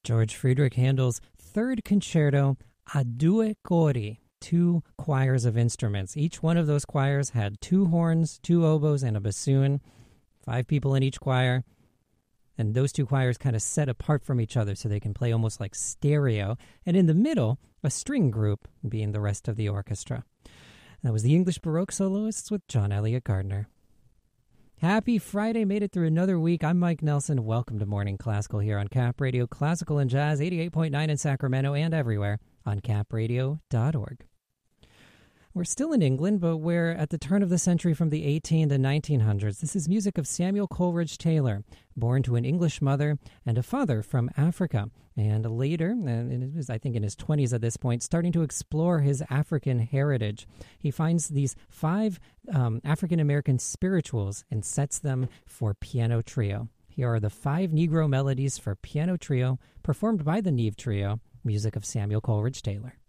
George Friedrich Handel's Third Concerto a due cori, two choirs of instruments. Each one of those choirs had two horns, two oboes, and a bassoon, 5 people in each choir. And those two choirs kind of set apart from each other so they can play almost like stereo. And in the middle, a string group being the rest of the orchestra. That was the English Baroque soloists with John Elliott Gardner. Happy Friday, made it through another week. I'm Mike Nelson. Welcome to Morning Classical here on Cap Radio, Classical and Jazz, 88.9 in Sacramento and everywhere on capradio.org. We're still in England, but we're at the turn of the century from the 18 to 1900s. This is music of Samuel Coleridge Taylor, born to an English mother and a father from Africa. And later, and it was, I think, in his 20s at this point, starting to explore his African heritage. He finds these 5 African-American spirituals and sets them for piano trio. Here are the 5 Negro melodies for piano trio, performed by the Neve Trio, music of Samuel Coleridge Taylor.